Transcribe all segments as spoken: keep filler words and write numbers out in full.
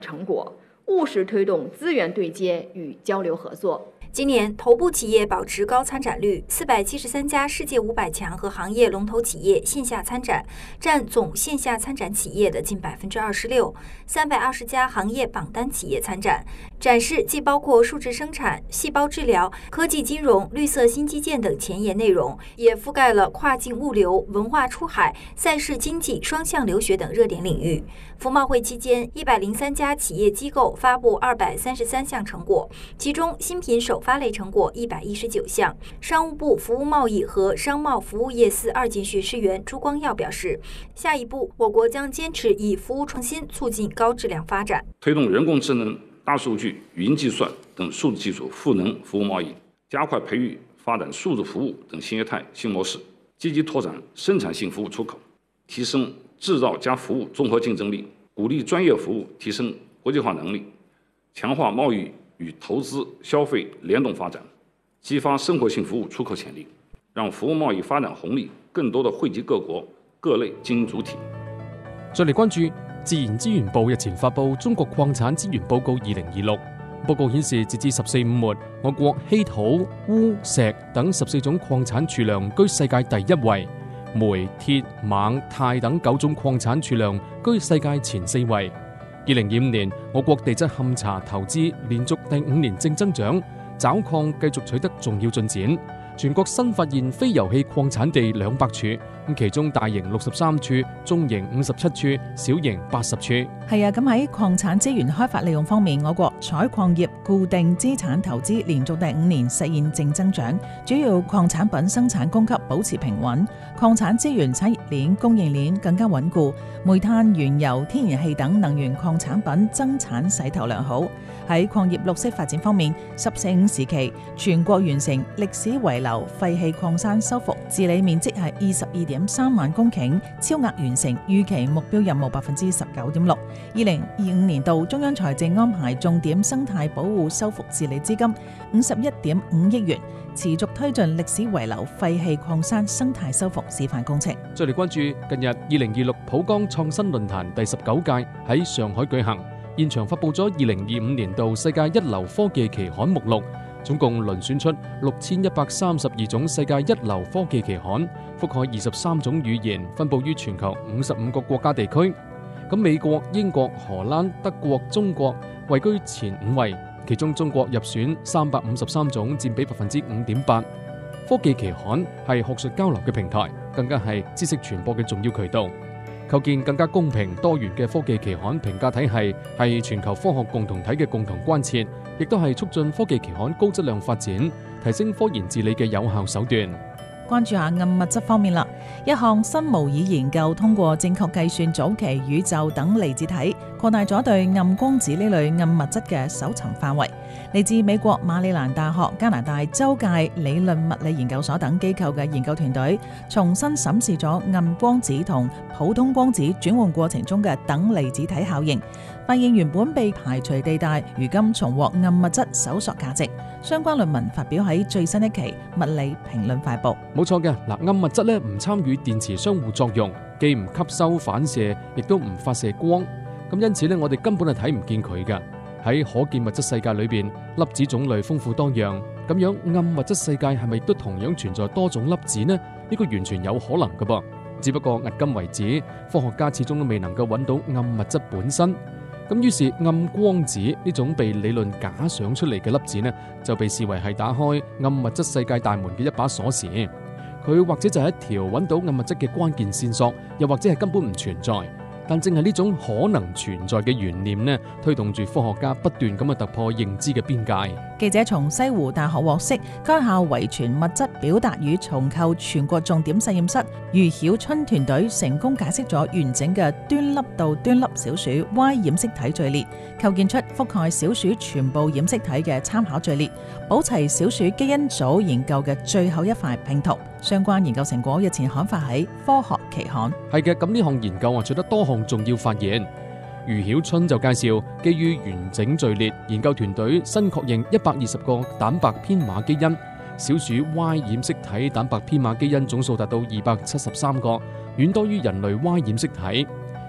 成果，务实推动资源对接与交流合作。 今年头部企业保持高参展率，四百七十三家世界五百强和行业龙头企业线下参展，占总线下参展企业的近百分之二十六。三百二十家行业榜单企业参展，展示既包括数字生产、细胞治疗、科技金融、绿色新基建等前沿内容，也覆盖了跨境物流、文化出海、赛事经济、双向留学等热点领域。服贸会期间，一百零三家企业机构发布二百三十三项成果，其中新品首发类成果一百一十九项。商务部服务贸易和商贸服务业司二级学士员朱光耀表示，下一步我国将坚持以服务创新促进高质量发展， 推动人工智能、大数据、云计算等数字技术赋能服务贸易，加快培育发展数字服务等新业态新模式，积极拓展生产性服务出口，提升制造加服务综合竞争力，鼓励专业服务提升国际化能力，强化贸易与投资消费联动发展，激发生活性服务出口潜力，让服务贸易发展红利更多地惠及各国各类经营主体。 再嚟關注自然資源部日前發布《中國礦產資源報告二零二六》，報告顯示，截至十四五末，我國稀土、鎢、石等十四種礦產儲量居世界第一位，煤、鐵、錳、鈦等九種礦產儲量居世界前四位。二零二五年，我國地質勘查投資連續第五年正增長，找礦繼續取得重要進展。全國新發現非油氣礦產地兩百處，咁其中大型六十三處，中型五十七處，小型八十處。 係啊，咁喺礦產資源開發利用方面，我國採礦業固定資產投資連續第五年實現正增長，主要礦產品生產供給保持平穩，礦產資源產業鏈供應鏈更加穩固，煤炭、原油、天然氣等能源礦產品增產勢頭良好。喺礦業綠色發展方面，十四五時期全國完成歷史遺留廢棄礦山修復治理面積係二十二點三萬公頃，超額完成預期目標任務百分之十九點六。二零二五年度中央財政安排重點生態保護修復治理資金五十一點五億元，持續推進歷史遺留廢棄礦山生態修復示範工程。 再嚟關注近日二零二六浦江創新論壇第十九屆喺上海舉行。現場發布咗二零二五年度世界一流科技期刊目錄，總共遴選出六千一百三十二種世界一流科技期刊，覆蓋二十三種語言，分佈於全球五十五個國家地區。咁美國、英國、荷蘭、德國、中國位居前五位，其中中國入選三百五十三種，佔比百分之五點八。科技期刊係學術交流嘅平台，更加係知識傳播嘅重要渠道。構建更加公平多元嘅科技期刊評價體系係全球科學共同體嘅共同關切，亦都係促進科技期刊高質量發展、提升科研治理嘅有效手段。 關注下暗物質方面啦，一項新模擬研究通過正確計算早期宇宙等離子體，擴大咗對暗光子呢類暗物質嘅搜尋範圍。嚟自美國馬里蘭大學、加拿大州界理論物理研究所等機構嘅研究團隊，重新審視咗暗光子同普通光子轉換過程中嘅等離子體效應，發現原本被排除地帶，如今重獲暗物質搜索價值。相關論文發表喺最新一期《物理評論快報》。 冇錯嘅，嗱，暗物質咧唔參與電磁相互作用，既唔吸收反射，亦都唔發射光，咁因此咧，我哋根本係睇唔見佢㗎。喺可見物質世界裏邊，粒子種類豐富多樣，咁樣暗物質世界係咪都同樣存在多種粒子呢？呢個完全有可能㗎噃，只不過迄今為止，科學家始終都未能夠揾到暗物質本身。咁於是暗光子呢種被理論假想出嚟嘅粒子呢，就被視為係打開暗物質世界大門嘅一把鎖匙。佢或者就係一條揾到暗物質嘅關鍵線索，又或者係根本唔存在。但正係呢種可能存在嘅懸念呢，推動住科學家不斷咁去突破認知嘅邊界。 記者從西湖大學獲悉，該校遺傳物質表達與重構全國重點實驗室余曉春團隊成功解釋咗完整嘅端粒到端粒小鼠 Y 染色體序列，構建出覆蓋小鼠全部染色體嘅參考序列，補齊小鼠基因組研究嘅最後一塊拼圖。相關研究成果日前刊發喺科學期刊。 係嘅，咁呢項研究啊取得多項重要發現。余曉春就介紹，基於完整序列，研究團隊新確認一百二十個蛋白編碼基因，小鼠 Y 染色體蛋白編碼基因總數達到二百七十三個，遠多於人類 Y 染色體。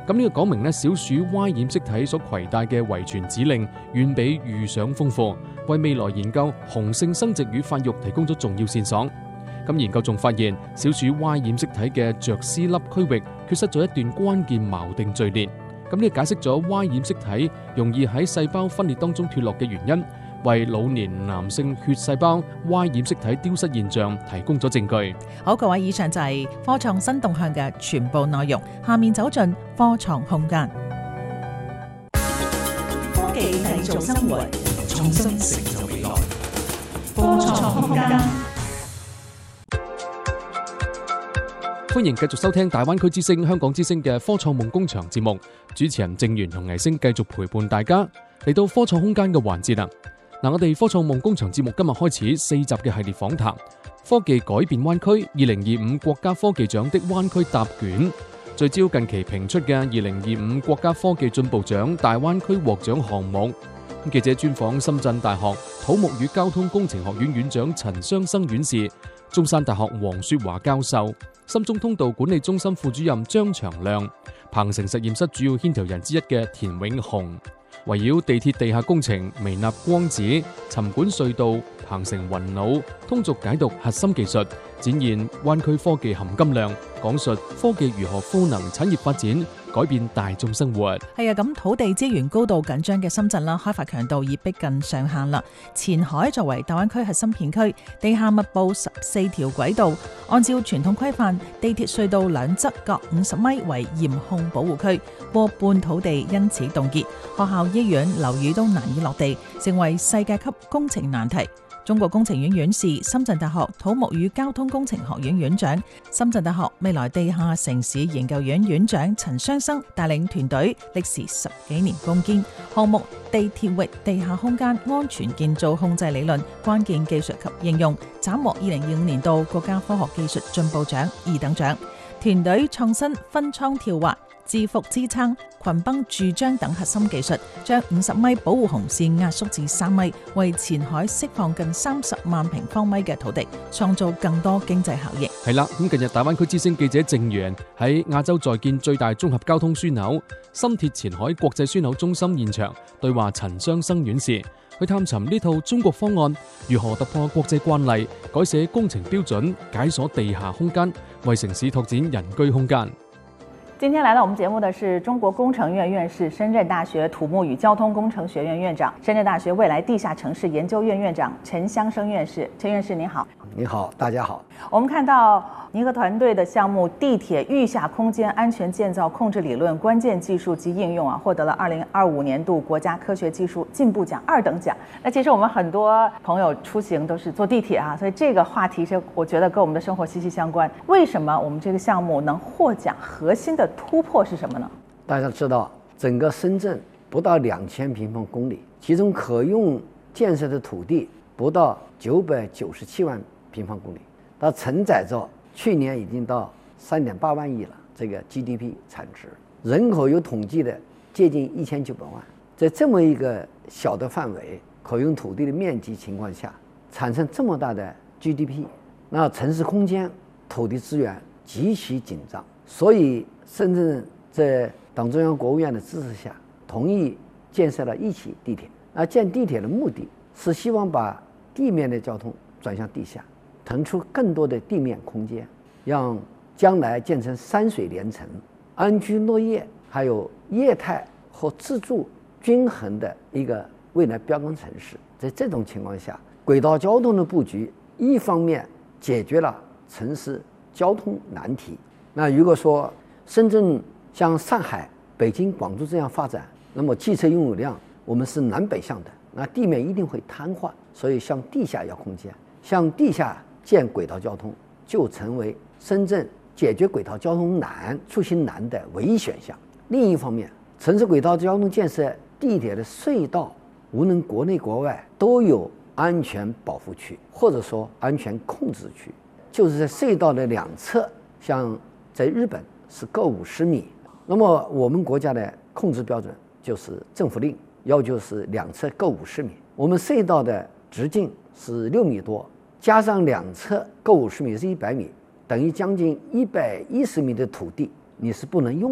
咁呢個講明咧，小鼠 Y 染色體所攜帶嘅遺傳指令遠比預想豐富，為未來研究雄性生殖與發育提供咗重要線索。咁研究仲發現，小鼠 Y 染色體嘅着絲粒區域缺失咗一段關鍵錨定序列。咁呢解釋咗 Y 染色體容易喺細胞分裂當中脫落嘅原因，為老年男性血細胞 Y 染色體丟失現象提供咗證據。 好，各位，以上就係科創新動向嘅全部內容。下面走進科創空間，科技製造生活，創新成就未來。科創空間， 歡迎繼續收聽大灣區之聲、香港之聲嘅科創夢工場節目。主持人正源同藝星繼續陪伴大家嚟到科創空間嘅環節啦。嗱，我哋科創夢工場節目今日開始四集嘅系列訪談，科技改變灣區二零二五國家科技獎的灣區答卷，聚焦近期評出嘅二零二五國家科技進步獎大灣區獲獎項目。記者專訪深圳大學土木與交通工程學院院長陳雙生院士、中山大學黃雪華教授、深中通道管理中心副主任張長亮、鵬城實驗室主要牽頭人之一嘅田永雄，圍繞地鐵地下工程、微納光子、沉管隧道、鵬城雲腦、通俗解讀核心技術，展現灣區科技含金量，講述科技如何賦能產業發展，改變大眾生活。 係啊，咁土地資源高度緊張嘅深圳啦，開發強度已逼近上限啦。前海作為大灣區核心片區，地下密布十四條軌道，按照傳統規範，地鐵隧道兩側各五十米為嚴控保護區，過半土地因此凍結，學校、醫院、樓宇都難以落地，成為世界級工程難題。中國工程院院士、深圳大學土木與交通工程學院院長、深圳大學未來地下城市研究院院長陳雙生帶領團隊，歷時十幾年攻堅項目地鐵域地下空間安全建造控制理論關鍵技術及應用，斬獲二零二五年度國家科學技術進步獎二等獎。團隊創新分艙跳滑、自伏支撐、群崩豎張等核心技術，將五十米保護紅線壓縮至三米，為前海釋放近三十萬平方米嘅土地，創造更多經濟效益。 係啦，咁近日大灣區之聲記者鄭源喺亞洲在建最大綜合交通樞紐深鐵前海國際樞紐中心現場對話陳雙生院士，去探尋呢套中國方案如何突破國際慣例，改寫工程標準，解鎖地下空間，為城市拓展人居空間。 今天来到我们节目的是中国工程院院士、深圳大学土木与交通工程学院院长、深圳大学未来地下城市研究院院长陈双生院士。陈院士您好。 你好，大家好。 我们看到您和团队的项目地铁域下空间安全建造控制理论关键技术及应用啊，获得了二零二五年度国家科学技术进步奖二等奖。那其实我们很多朋友出行都是坐地铁啊，所以这个话题是我觉得跟我们的生活息息相关。为什么我们这个项目能获奖？核心的突破是什么呢？ 大家知道，整个深圳不到两千平方公里，其中可用建设的土地不到九百九十七万平方公里，它承载着去年已经到三点八万亿了这个 G D P 产值，人口有统计的接近一千九百万，在这么一个小的范围、可用土地的面积情况下，产生这么大的 G D P， 那城市空间、土地资源极其紧张，所以深圳在党中央、国务院的支持下，同意建设了一起地铁。那建地铁的目的是希望把地面的交通转向地下，腾出更多的地面空间，让将来建成山水连城、安居乐业，还有业态和自住均衡的一个未来标杆城市。在这种情况下，轨道交通的布局一方面解决了城市交通难题。那如果说深圳像上海、北京、广州这样发展，那么汽车拥有量我们是南北向的，那地面一定会瘫痪，所以向地下要空间，向地下建轨道交通就成为深圳解决轨道交通难、出行难的唯一选项。另一方面，城市轨道交通建设地铁的隧道，无论国内国外都有安全保护区，或者说安全控制区，就是在隧道的两侧，像在日本是各五十米，那么我们国家的控制标准就是政府令，要求是两侧各五十米。我们隧道的直径是六米多，加上两侧各五十米是一百米，等于将近一百一十米的土地你是不能用的。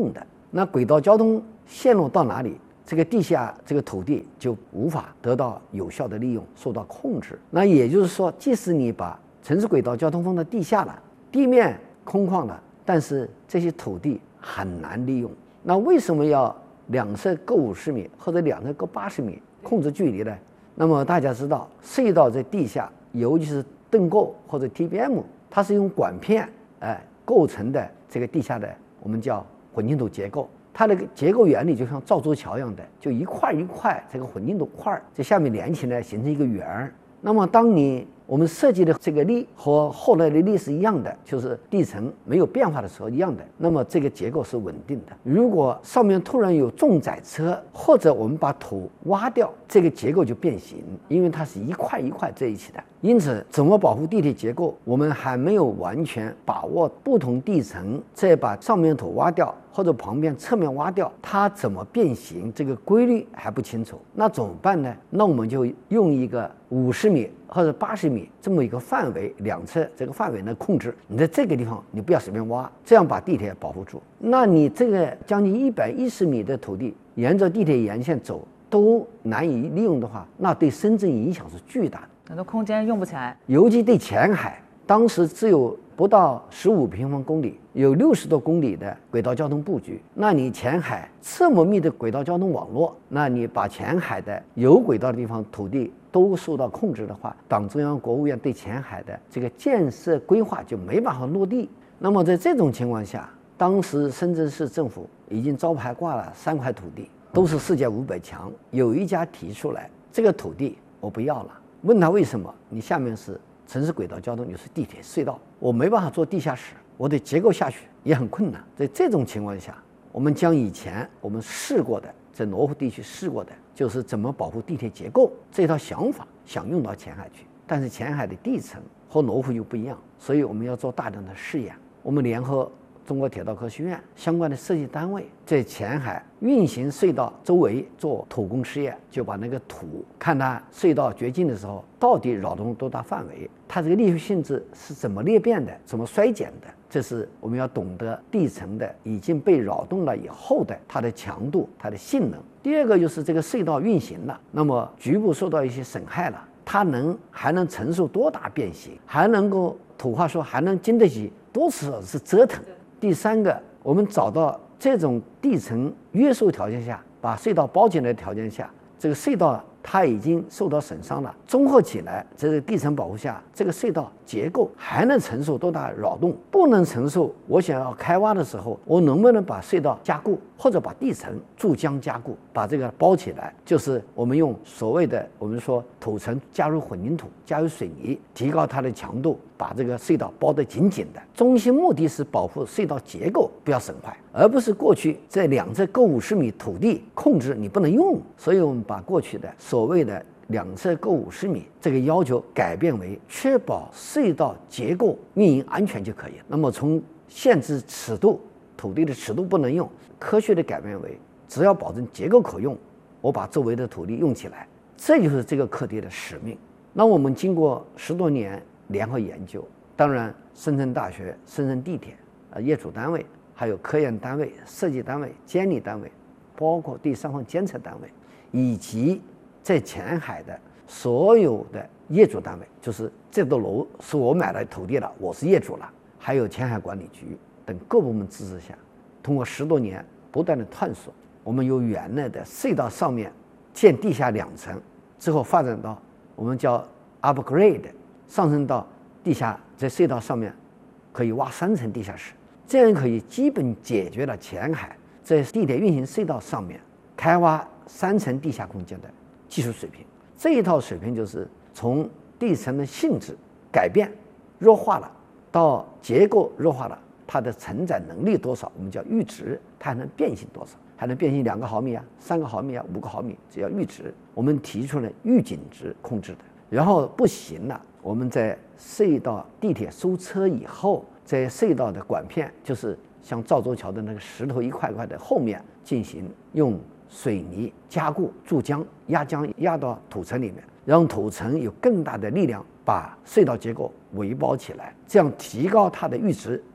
那轨道交通线路到哪里，这个地下这个土地就无法得到有效的利用，受到控制。那也就是说，即使你把城市轨道交通放到地下了，地面空旷了，但是这些土地很难利用。那为什么要两侧各五十米或者两侧各八十米控制距离呢？那么大家知道，隧道在地下，尤其是盾构或者 T B M， 它是用管片哎构成的这个地下的我们叫混凝土结构。它的结构原理就像造舟桥一样的，就一块一块这个混凝土块在下面连起来形成一个圆儿。那么当你我们设计的这个力和后来的力是一样的，就是地层没有变化的时候一样的，那么这个结构是稳定的。如果上面突然有重载车，或者我们把土挖掉，这个结构就变形，因为它是一块一块在一起的。因此怎么保护地铁结构，我们还没有完全把握不同地层再把上面土挖掉或者旁边侧面挖掉，它怎么变形，这个规律还不清楚。那怎么办呢？那我们就用一个五十米或者八十米这么一个范围，两侧这个范围呢控制，你在这个地方你不要随便挖，这样把地铁保护住。那你这个将近一百一十米的土地沿着地铁沿线走都难以利用的话，那对深圳影响是巨大的， 很多空间用不起来。 尤其对前海，当时只有不到十五平方公里，有六十多公里的轨道交通布局。那你前海这么密的轨道交通网络，那你把前海的有轨道的地方土地都受到控制的话，党中央、国务院对前海的这个建设规划就没办法落地。那么在这种情况下，当时深圳市政府已经招牌挂了三块土地，都是世界五百强。有一家提出来，这个土地我不要了。问他为什么？你下面是城市轨道交通，你是地铁隧道，我没办法做地下室，我的结构下去也很困难。在这种情况下，我们将以前我们试过的，在罗湖地区试过的，就是怎么保护地铁结构这套想法，想用到前海去。但是前海的地层和罗湖又不一样，所以我们要做大量的试验。我们联合中国铁道科学院相关的设计单位，在前海运行隧道周围做土工试验，就把那个土看它隧道掘进的时候到底扰动多大范围，它这个力学性质是怎么裂变的，怎么衰减的，这是我们要懂得地层的已经被扰动了以后的它的强度、它的性能。第二个就是这个隧道运行了，那么局部受到一些损害了，它能还能承受多大变形，还能够土话说还能经得起多少次折腾。第三个，我们找到这种地层约束条件下，把隧道包起来的条件下，这个隧道它已经受到损伤了，综合起来，在这个地层保护下，这个隧道结构还能承受多大扰动？不能承受，我想要开挖的时候，我能不能把隧道加固，或者把地层注浆加固，把这个包起来？就是我们用所谓的我们说土层加入混凝土，加入水泥，提高它的强度，把这个隧道包得紧紧的。中心目的是保护隧道结构不要损坏，而不是过去在两侧各五十米土地控制你不能用。所以我们把过去的所谓的两侧各五十米这个要求改变为确保隧道结构运营安全就可以了。那么从限制尺度，土地的尺度不能用，科学的改变为只要保证结构可用，我把周围的土地用起来，这就是这个课题的使命。那我们经过十多年联合研究，当然深圳大学、深圳地铁啊业主单位，还有科研单位、设计单位、监理单位，包括第三方监测单位，以及在前海的所有的业主单位，就是这栋楼是我买的土地了，我是业主了，还有前海管理局等各部门支持下，通过十多年不断的探索，我们由原来的隧道上面建地下两层，之后发展到我们叫 upgrade， 上升到地下，在隧道上面可以挖三层地下室，这样可以基本解决了前海在地铁运行隧道上面开挖三层地下空间的技术水平。这一套水平就是从地层的性质改变弱化了，到结构弱化了，它的承载能力多少，我们叫阈值，它还能变形多少，还能变形两个毫米啊、三个毫米啊、五个毫米，这叫阈值。我们提出了预警值控制的，然后不行了，我们在隧道地铁收车以后，在隧道的管片，就是像赵州桥的那个石头一块块的后面进行用水泥加固、注浆、压浆压到土层里面，让土层有更大的力量把隧道结构围包起来，这样提高它的阈值，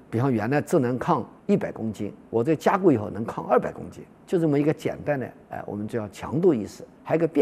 比方原来只能抗一百公斤，我这加固以后能抗二百公斤，就这么一个简单的，哎，我们叫强度意识，还有一个变。